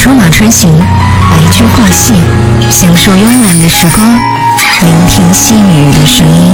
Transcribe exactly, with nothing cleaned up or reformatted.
车马车行，白驹过隙，享受慵懒的时光，聆听细雨的声音。